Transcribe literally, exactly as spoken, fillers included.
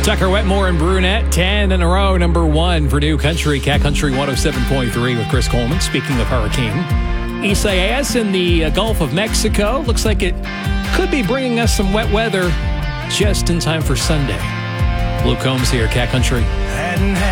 Tucker Wetmore and Brunette, ten in a row, number one for New Country, Cat Country one oh seven point three with Chris Coleman. Speaking of hurricane, Isaias in the uh, Gulf of Mexico. Looks like it could be bringing us some wet weather just in time for Sunday. Luke Combs here, Cat Country.